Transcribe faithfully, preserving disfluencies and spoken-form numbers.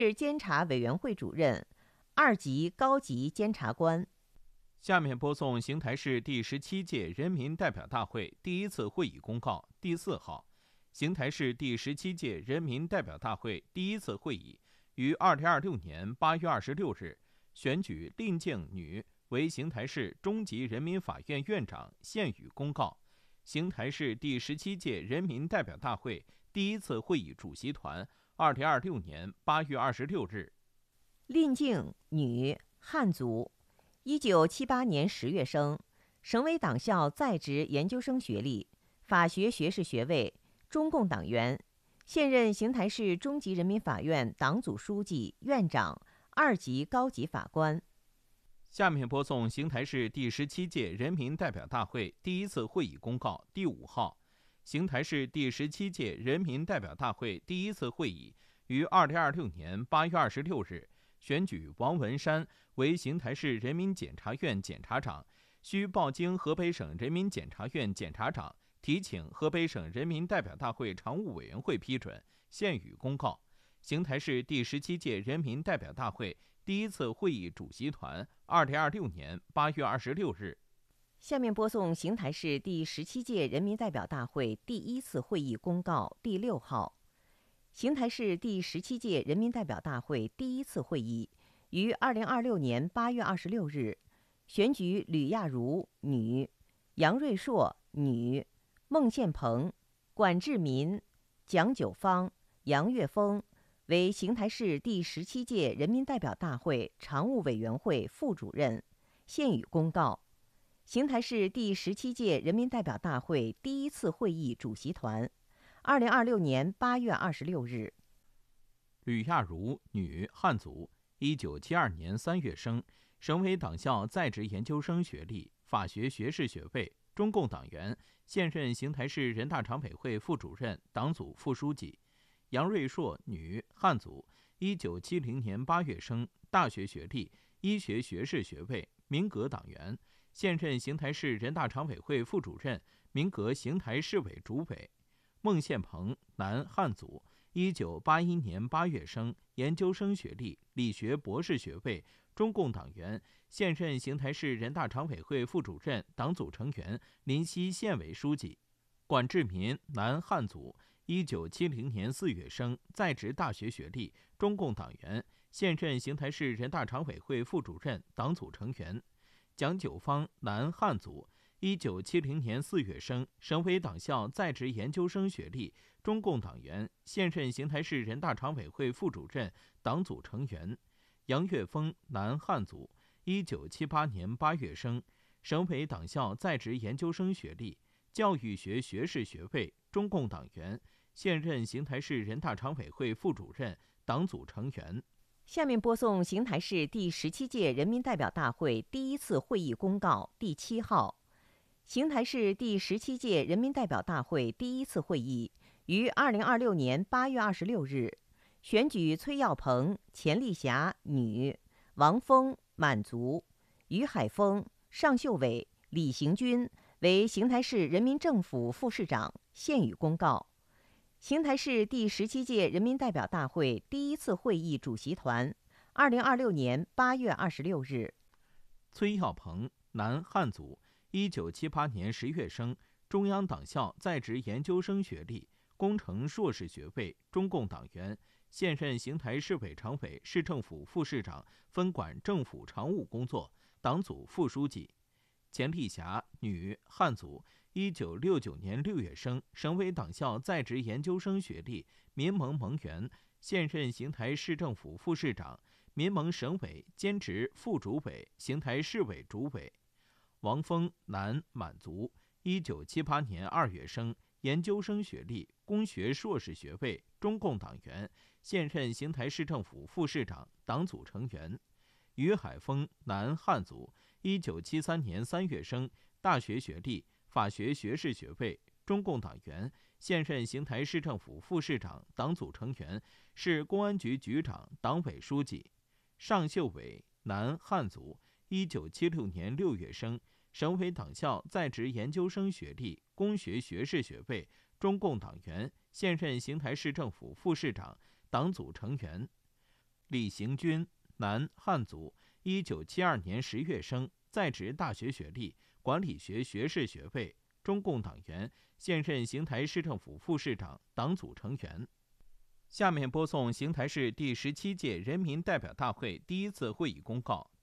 是监察委员会主任、二级高级监察官。 下面播送邢台市第十七届人民代表大会第一次会议公告第四号。邢台市第十七届人民代表大会第一次会议于二零二六年八月二十六日选举令静女为邢台市中级人民法院院长，现予公告。邢台市第十七届人民代表大会第一次会议主席团，二零二六年八月二十六日。 令静，女，汉族，一九七八年十月生，省委党校在职研究生学历，法学学士学位，中共党员，现任邢台市中级人民法院党组书记、院长、二级高级法官。 下面播送邢台市第十七届人民代表大会第一次会议公告第五号。邢台市第十七届人民代表大会第一次会议于二零二六年八月二十六日选举王文山为邢台市人民检察院检察长，需报经河北省人民检察院检察长提请河北省人民代表大会常务委员会批准，现予公告。邢台市第十七届人民代表大会第一次会议主席团，二零二六年八月二十六日。 下面播送邢台市第十七届人民代表大会第一次会议公告第六号。邢台市第十七届人民代表大会第一次会议于二零二六年八月二十六日选举吕亚茹，女，杨瑞硕，女，孟宪鹏、管志民、蒋九芳、杨岳峰为邢台市第十七届人民代表大会常务委员会副主任，现予公告。邢台市第十七届人民代表大会第一次会议主席团，二零二六年八月二十六日。 吕亚茹，女，汉族，一九七二年三月生，省委党校在职研究生学历，法学学士学位，中共党员，现任邢台市人大常委会副主任、党组副书记。杨瑞硕，女，汉族，一九七零年八月生，大学学历，医学学士学位，民革党员，现任邢台市人大常委会副主任、民革邢台市委主委。孟宪鹏，男，汉族，一九八一年八月生，研究生学历，理学博士学位，中共党员，现任邢台市人大常委会副主任、党组成员、临溪县委书记。管志民，男，汉族，一九七零年四月生，在职大学学历，中共党员，现任邢台市人大常委会副主任、党组成员。蒋九芳，男，汉族，一九七零年四月生，省委党校在职研究生学历，中共党员，现任邢台市人大常委会副主任、党组成员。杨岳峰，男，汉族，一九七八年八月生，省委党校在职研究生学历，教育学学士学位，中共党员，现任邢台市人大常委会副主任、党组成员。 下面播送邢台市第十七届人民代表大会第一次会议公告第七号。邢台市第十七届人民代表大会第一次会议于二零二六年八月二十六日选举崔耀鹏、钱丽霞，女，王峰，满族，于海峰、尚秀伟、李行军为邢台市人民政府副市长，现予公告。邢台市第十七届人民代表大会第一次会议主席团，二零二六年八月二十六日。 崔耀鹏，男，汉族，一九七八年十月生，中央党校在职研究生学历，工程硕士学位，中共党员，现任邢台市委常委、市政府副市长，分管政府常务工作，党组副书记。钱丽霞，女，汉族，一九六九年六月生，省委党校在职研究生学历，民盟盟员，现任邢台市政府副市长，民盟省委兼职副主委、邢台市委主委。王峰，男，满族，一九七八年二月生，研究生学历，工学硕士学位，中共党员，现任邢台市政府副市长、党组成员。于海峰，男，汉族，一九七三年三月生，大学学历，法学学士学位，中共党员，现任邢台市政府副市长、党组成员，市公安局局长、党委书记。尚秀伟，男，汉族，一九七六年六月生，省委党校在职研究生学历，工学学士学位，中共党员，现任邢台市政府副市长、党组成员。 李行军，男，汉族，一九七二年十月生，在职大学学历，管理学学士学位，中共党员，现任邢台市政府副市长、党组成员。下面播送邢台市第十七届人民代表大会第一次会议公告。